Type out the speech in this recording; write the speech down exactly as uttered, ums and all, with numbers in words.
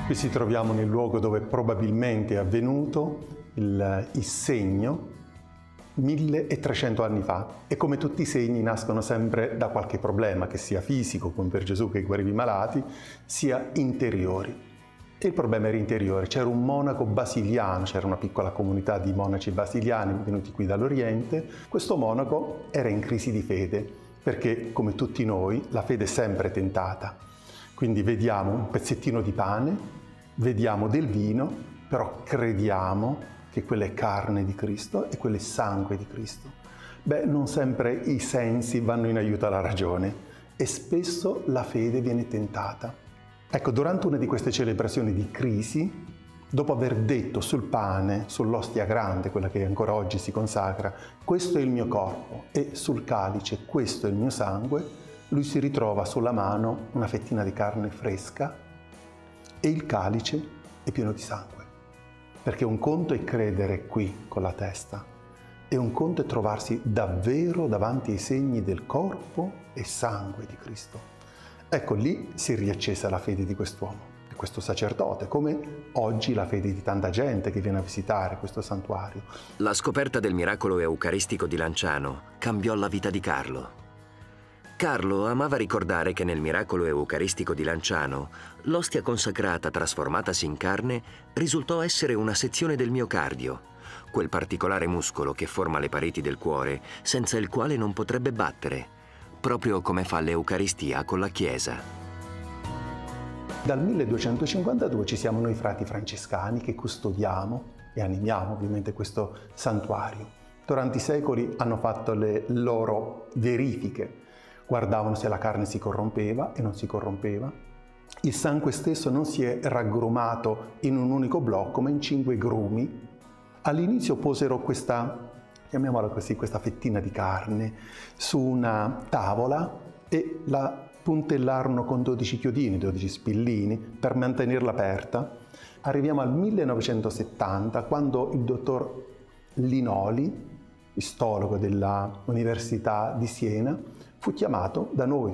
Qui ci troviamo nel luogo dove probabilmente è avvenuto il, il segno milletrecento anni fa, e come tutti i segni nascono sempre da qualche problema, che sia fisico, come per Gesù che guariva i malati, sia interiori. E il problema era interiore. C'era un monaco basiliano, c'era una piccola comunità di monaci basiliani venuti qui dall'Oriente. Questo monaco era in crisi di fede, perché come tutti noi la fede è sempre tentata. Quindi vediamo un pezzettino di pane, vediamo del vino, però crediamo che quella è carne di Cristo e quello è sangue di Cristo. Beh, non sempre i sensi vanno in aiuto alla ragione e spesso la fede viene tentata. Ecco, durante una di queste celebrazioni di crisi, dopo aver detto sul pane, sull'ostia grande, quella che ancora oggi si consacra, questo è il mio corpo, e sul calice, questo è il mio sangue, lui si ritrova sulla mano una fettina di carne fresca e il calice è pieno di sangue. Perché un conto è credere qui con la testa e un conto è trovarsi davvero davanti ai segni del corpo e sangue di Cristo. Ecco, lì si è riaccesa la fede di quest'uomo, di questo sacerdote, come oggi la fede di tanta gente che viene a visitare questo santuario. La scoperta del miracolo eucaristico di Lanciano cambiò la vita di Carlo. Carlo amava ricordare che nel miracolo eucaristico di Lanciano l'ostia consacrata trasformatasi in carne risultò essere una sezione del miocardio, quel particolare muscolo che forma le pareti del cuore senza il quale non potrebbe battere, proprio come fa l'Eucaristia con la Chiesa. Dal milleduecentocinquantadue ci siamo noi frati francescani che custodiamo e animiamo ovviamente questo santuario. Durante i secoli hanno fatto le loro verifiche, guardavano se la carne si corrompeva e non si corrompeva. Il sangue stesso non si è raggrumato in un unico blocco, ma in cinque grumi. All'inizio posero questa, chiamiamola così, questa fettina di carne su una tavola e la puntellarono con dodici chiodini, dodici spillini, per mantenerla aperta. Arriviamo al millenovecentosettanta, quando il dottor Linoli, istologo dell'Università di Siena, fu chiamato da noi,